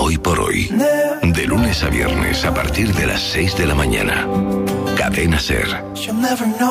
Hoy por hoy. De lunes a viernes a partir de las 6 de la mañana. Cadena SER.